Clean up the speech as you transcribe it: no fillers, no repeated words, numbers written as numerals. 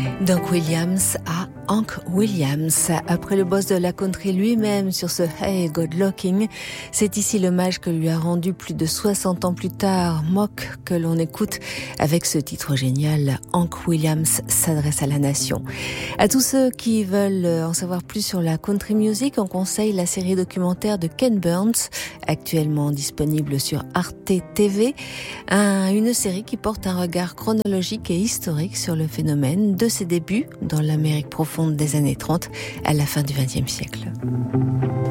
Doug Williams à Hank Williams. Après le boss de la country lui-même sur ce Hey God Looking, c'est ici l'hommage que lui a rendu plus de 60 ans plus tard Mock que l'on écoute avec ce titre génial. Hank Williams s'adresse à la nation. À tous ceux qui veulent en savoir plus sur la country music, on conseille la série documentaire de Ken Burns, actuellement disponible sur Arte TV, une série qui porte un regard chronologique et historique sur le phénomène de ses débuts dans l'Amérique profonde des années 30 à la fin du XXe siècle.